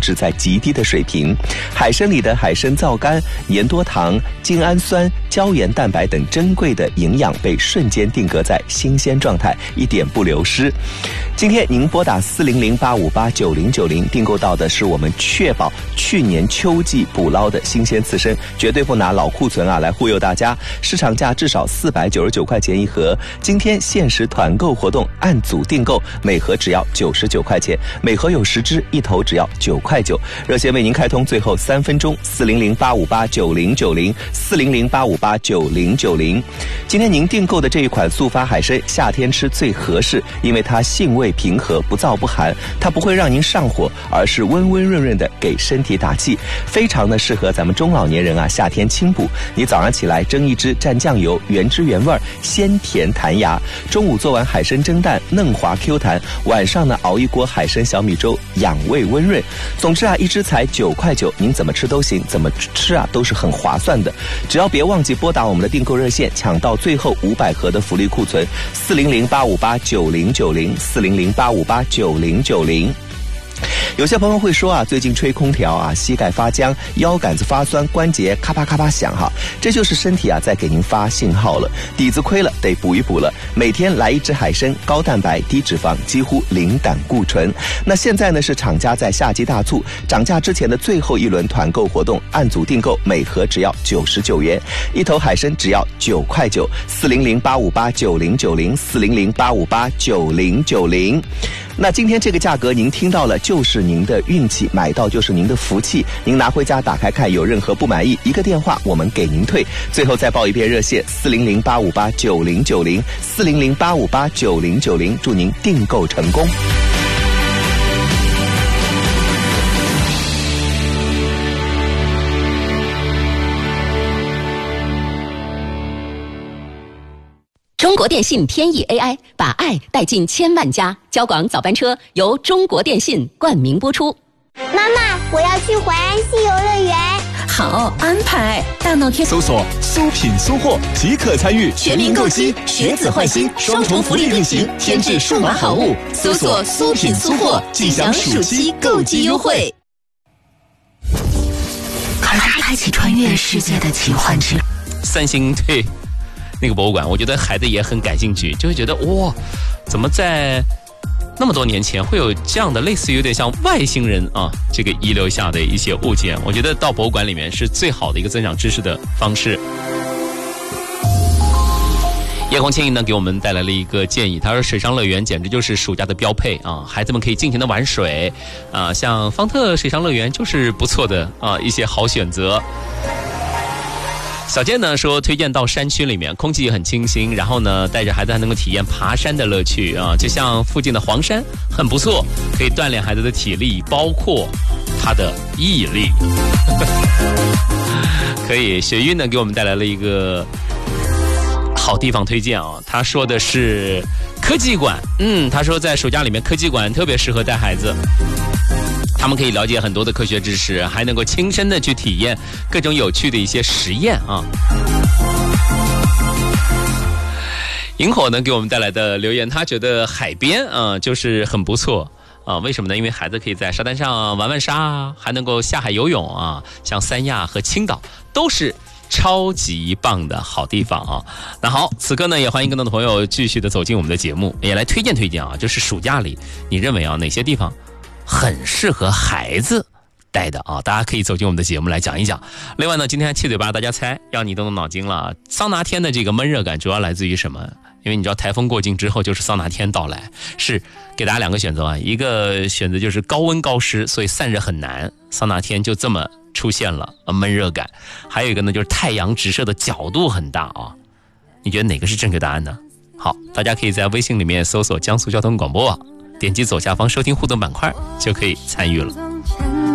制在极低的水平。海参里的海参皂苷、粘多糖、精氨酸、胶原蛋白等珍贵的营养被瞬间定格在新鲜状态，一点不流失。今天您拨打400-858-9090订购到的是我们确保去年秋季捕捞的新鲜刺身，绝对不拿老库存来忽悠大家。市场价至少499块钱一盒，今天限时团购活动，按组订购，每盒只要99块钱，每盒有10只，一头只要9块9。热线为您开通最后3分钟，400-858-9090，400-858-9090。今天您订购的这一款速发海参，夏天吃最合适，因为它性味平和，不燥不寒，它不会让您上火，而是温温润润的给身体打气，非常的适合咱们中老年人夏天清补。你早上起来蒸一只蘸酱油，原汁原味，鲜甜弹牙；中午做完海参蒸蛋，嫩滑 Q 弹；晚上呢熬一锅海参小米粥，养胃温润。总之一只才9块9，您怎么吃都行，怎么吃都是很划算的。只要别忘记拨打我们的订购热线，抢到最后500盒的福利库存，400-858-9090，400-858-9090。有些朋友会说最近吹空调膝盖发僵，腰杆子发酸，关节咔啪咔啪响这就是身体在给您发信号了，底子亏了，得补一补了。每天来一只海参，高蛋白低脂肪，几乎零胆固醇。那现在呢是厂家在夏季大促，涨价之前的最后一轮团购活动，按组订购，每盒只要99元，一头海参只要9块9，400-858-9090，400-858-9090。那今天这个价格您听到了，就是您的运气，买到就是您的福气。您拿回家打开看，有任何不满意，一个电话我们给您退。最后再报一遍热线，400-858-9090，400-858-9090，祝您订购成功。 中国电信天翼 AI 把爱带进千万家，交广早班车由中国电信冠名播出。 妈妈，我要去淮安西游乐园。 好安排，大闹天搜索苏品苏货即可参与全民购机、学子换新双重福利运行，添置数码好物，搜索苏品苏货，即享暑期购机优惠。 开启穿越世界的奇幻之旅。 三星对那个博物馆，我觉得孩子也很感兴趣，就会觉得哇，怎么在那么多年前会有这样的类似于有点像外星人这个遗留下的一些物件。我觉得到博物馆里面是最好的一个增长知识的方式。叶红千亿呢给我们带来了一个建议，他说水上乐园简直就是暑假的标配孩子们可以尽情的玩水像方特水上乐园就是不错的一些好选择。小健呢说推荐到山区里面，空气也很清新，然后呢带着孩子还能够体验爬山的乐趣就像附近的黄山很不错，可以锻炼孩子的体力，包括他的毅力。可以，雪玉呢给我们带来了一个好地方推荐他说的是科技馆，他说在暑假里面科技馆特别适合带孩子。他们可以了解很多的科学知识，还能够亲身的去体验各种有趣的一些实验萤火呢给我们带来的留言，他觉得海边就是很不错为什么呢？因为孩子可以在沙滩上玩玩沙还能够下海游泳像三亚和青岛都是超级棒的好地方那好，此刻呢也欢迎更多的朋友继续的走进我们的节目，也来推荐就是暑假里你认为哪些地方很适合孩子带的大家可以走进我们的节目来讲一讲。另外呢，今天七嘴八大家猜，让你动动脑筋了。桑拿天的这个闷热感主要来自于什么？因为你知道台风过境之后就是桑拿天到来，是给大家2个选择一个选择就是高温高湿，所以散热很难，桑拿天就这么出现了闷热感。还有一个呢就是太阳直射的角度很大你觉得哪个是正确答案呢？好，大家可以在微信里面搜索江苏交通广播网，点击左下方收听互动板块就可以参与了。